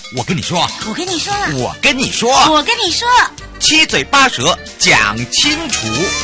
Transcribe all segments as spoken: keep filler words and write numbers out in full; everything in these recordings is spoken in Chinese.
我跟你说， 我跟你说了， 我跟你说， 我跟你说， 七嘴八舌讲清楚。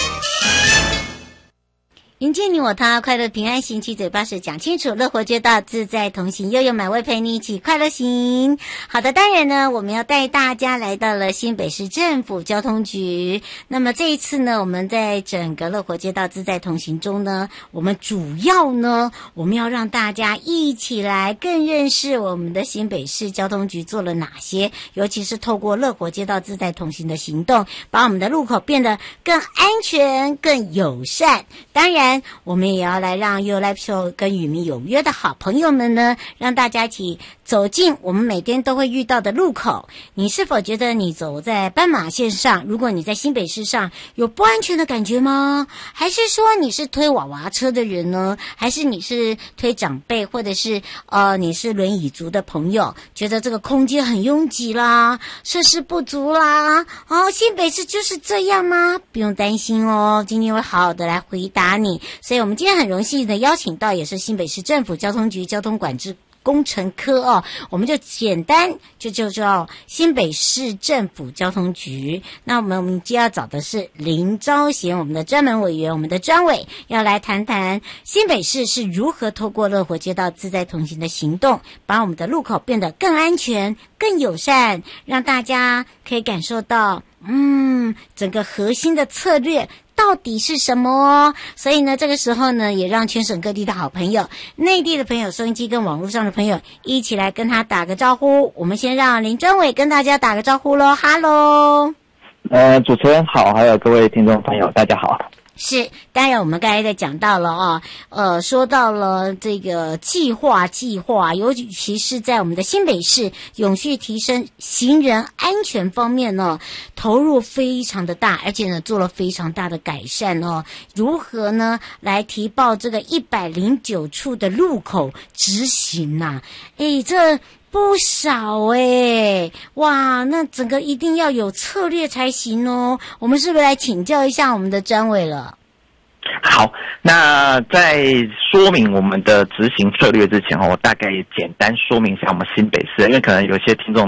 迎接你我他，快乐平安行，七嘴八舌讲清楚，乐活街道自在同行，悠悠美味陪你一起快乐行。好的，当然呢，我们要带大家来到了新北市政府交通局。那么这一次呢，我们在整个乐活街道自在同行中呢，我们主要呢，我们要让大家一起来更认识我们的新北市交通局做了哪些，尤其是透过乐活街道自在同行的行动，把我们的路口变得更安全、更友善。当然我们也要来让 You Live Show 跟与民有约的好朋友们呢，让大家一起走进我们每天都会遇到的路口。你是否觉得你走在斑马线上，如果你在新北市上有不安全的感觉吗？还是说你是推娃娃车的人呢？还是你是推长辈，或者是呃你是轮椅族的朋友，觉得这个空间很拥挤啦，设施不足啦？哦，新北市就是这样吗？不用担心哦，今天会好好的来回答你。所以我们今天很荣幸的邀请到也是新北市政府交通局交通管制工程科哦，我们就简单就就叫新北市政府交通局。那我们我们今天要找的是林昭贤，我们的专门委员，我们的专委，要来谈谈新北市是如何透过乐活街道自在同行的行动，把我们的路口变得更安全、更友善，让大家可以感受到，嗯，整个核心的策略到底是什么哦？所以呢，这个时候呢，也让全省各地的好朋友、内地的朋友、收音机跟网络上的朋友一起来跟他打个招呼。我们先让林专委跟大家打个招呼咯。哈喽。 呃，主持人好，还有各位听众朋友，大家好。 是，当然我们刚才在讲到了啊，呃，说到了这个计划计划，尤其是在我们的新北市永续提升行人安全方面呢，投入非常的大，而且呢做了非常大的改善哦。如何呢来提报这个一百零九处的路口执行啊？诶，这不少诶，哇，那整个一定要有策略才行哦。我们是不是来请教一下我们的专委了？ 好，那在说明我们的执行策略之前，我大概简单说明一下我们新北市，因为可能有些听众